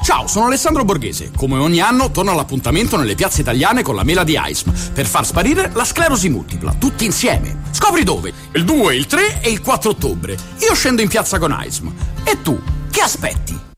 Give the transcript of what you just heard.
Ciao, sono Alessandro Borghese. Come ogni anno torno all'appuntamento nelle piazze italiane con la mela di AISM per far sparire la sclerosi multipla, tutti insieme. Scopri dove? Il 2, il 3 e il 4 ottobre. Io scendo in piazza con AISM. E tu, che aspetti?